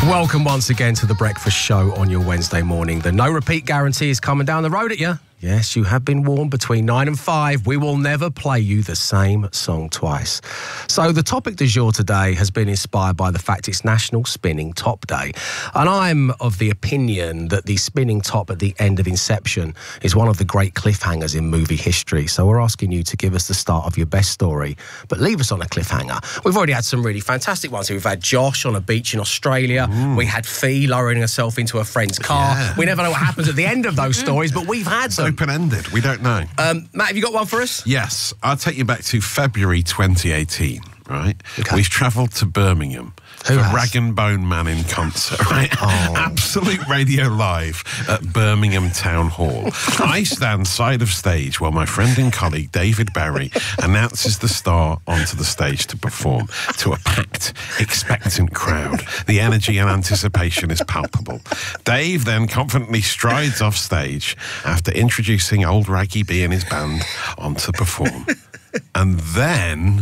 Welcome once again to The Breakfast Show on your Wednesday morning. The no repeat guarantee is coming down the road at you. Yes, you have been warned. Between 9 and 5, we will never play you the same song twice. So the topic du jour today has been inspired by the fact it's National Spinning Top Day. And I'm of the opinion that the spinning top at the end of Inception is one of the great cliffhangers in movie history. So we're asking you to give us the start of your best story, but leave us on a cliffhanger. We've already had some really fantastic ones. We've had Josh on a beach in Australia. We had Fee lowering herself into a friend's car. Yeah. We never know what happens at the end of those stories, but we've had them. Open-ended, we don't know. Matt, have you got one for us? Yes, I'll take you back to February 2018, right? Okay. We've travelled to Birmingham Who for has? Rag and Bone Man in concert, right? Absolute Radio Live at Birmingham Town Hall. I stand side of stage while my friend and colleague David Berry announces the star onto the stage to perform to a packed, expectant crowd. The energy and anticipation is palpable. Dave then confidently strides off stage after introducing old Raggy B and his band onto perform. And then...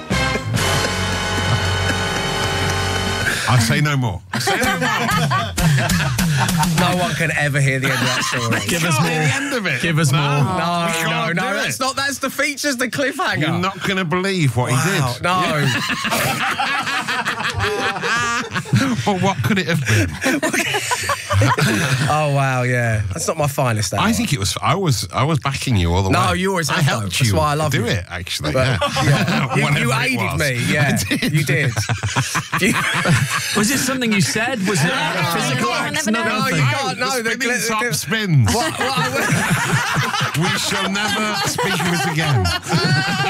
I say no more. I say no more. No one can ever hear the end of that story. Give us more. The end of it. Give us more. We No, can't do that's it. not. That's the features, the cliffhanger. You're not going to believe what he did. No. But what could it have been? Oh wow, yeah. That's not my finest hour. I think it was. I was backing you all the way. No, you always have, I helped though. you. That's why I love do you. it. Actually, But, yeah. You Whenever it aided was. me, yeah. I did. You did. Was it something you said? Was it a physical I act? never know. No, you can't. No, the spinning top spins. What We shall never speak of it again.